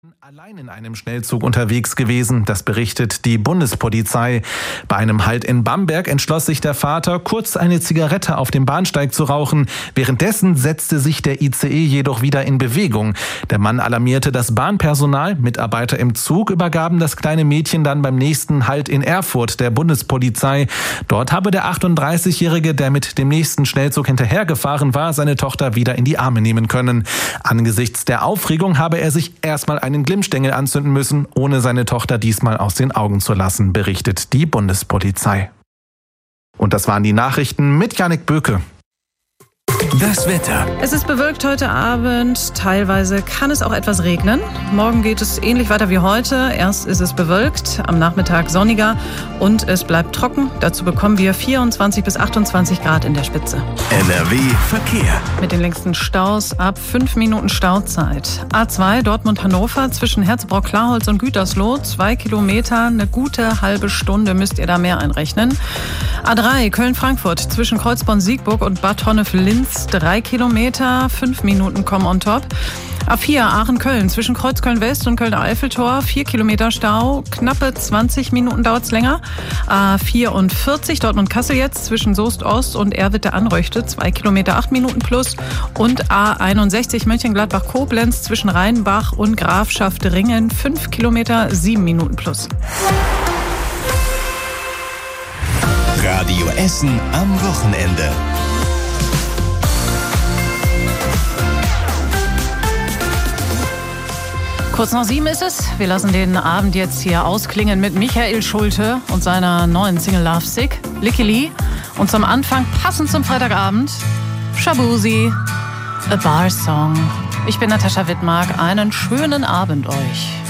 Allein in einem Schnellzug unterwegs gewesen, das berichtet die Bundespolizei. Bei einem Halt in Bamberg entschloss sich der Vater, kurz eine Zigarette auf dem Bahnsteig zu rauchen. Währenddessen setzte sich der ICE jedoch wieder in Bewegung. Der Mann alarmierte das Bahnpersonal, Mitarbeiter im Zug übergaben das kleine Mädchen dann beim nächsten Halt in Erfurt der Bundespolizei. Dort habe der 38-Jährige, der mit dem nächsten Schnellzug hinterhergefahren war, seine Tochter wieder in die Arme nehmen können. Angesichts der Aufregung habe er sich erstmal einen Glimmstängel anzünden müssen, ohne seine Tochter diesmal aus den Augen zu lassen, berichtet die Bundespolizei. Und das waren die Nachrichten mit Jannik Böke. Das Wetter. Es ist bewölkt heute Abend. Teilweise kann es auch etwas regnen. Morgen geht es ähnlich weiter wie heute. Erst ist es bewölkt, am Nachmittag sonniger und es bleibt trocken. Dazu bekommen wir 24 bis 28 Grad in der Spitze. NRW Verkehr. Mit den längsten Staus ab 5 Minuten Stauzeit. A2 Dortmund-Hannover zwischen Herzbrock-Klarholz und Gütersloh. 2 Kilometer, eine gute halbe Stunde müsst ihr da mehr einrechnen. A3 Köln-Frankfurt zwischen Kreuzborn-Siegburg und Bad Honnef-Linz. 3 Kilometer, 5 Minuten kommen on top. A4 Aachen-Köln zwischen Kreuzköln-West und Köln-Eiffeltor. 4 Kilometer Stau, knappe 20 Minuten dauert es länger. A44 Dortmund-Kassel jetzt zwischen Soest-Ost und Erwitte-Anröchte. 2 Kilometer, 8 Minuten plus. Und A61 Mönchengladbach-Koblenz zwischen Rheinbach und Grafschaft Ringen. 5 Kilometer, 7 Minuten plus. Radio Essen am Wochenende. Kurz nach 7 ist es. Wir lassen den Abend jetzt hier ausklingen mit Michael Schulte und seiner neuen Single Love Sick, Licky Lee. Und zum Anfang, passend zum Freitagabend, Shabuzi, A Bar Song. Ich bin Natascha Wittmark. Einen schönen Abend euch.